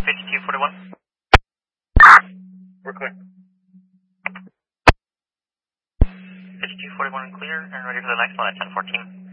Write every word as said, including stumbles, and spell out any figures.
fifty-two forty-one. We're clear. fifty-two forty-one clear and ready for the next one at ten fourteen.